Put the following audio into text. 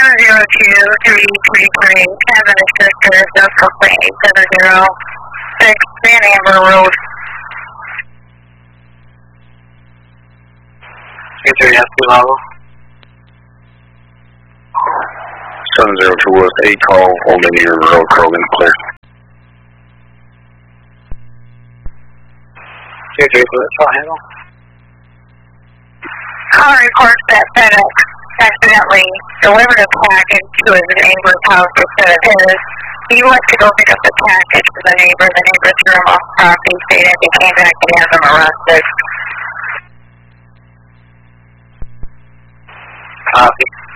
702-333, Kevin and Sister, just complaint 706, Van Amber Road. Enter Yankee Lava. 702 West 8 call, Old Indian River Road, Krogan, clear. Enter call handle. Call reports that FedEx accidentally delivered a package to his neighbor's house instead of his. He went to go pick up the package for the neighbor. The neighbor threw him off property, stayed as he came back and had him arrested. Copy.